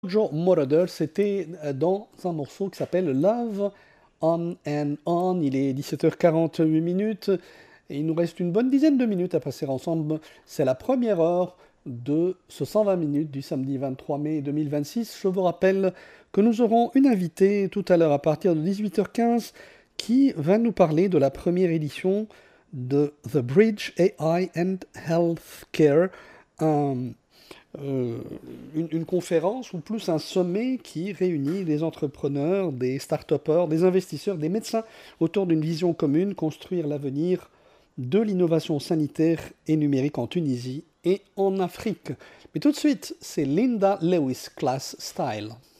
Joe Moroder, c'était dans un morceau qui s'appelle Love On and On. Il est 17h48 minutes et il nous reste une bonne dizaine de minutes à passer ensemble. C'est la première heure de ce 120 minutes du samedi 23 mai 2026. Je vous rappelle que nous aurons une invitée tout à l'heure à partir de 18h15 qui va nous parler de la première édition de The Bridge AI and Healthcare, un une conférence ou plus un sommet qui réunit des entrepreneurs, des start-upers, des investisseurs, des médecins autour d'une vision commune, construire l'avenir de l'innovation sanitaire et numérique en Tunisie et en Afrique. Mais tout de suite, c'est Linda Lewis, Class Style.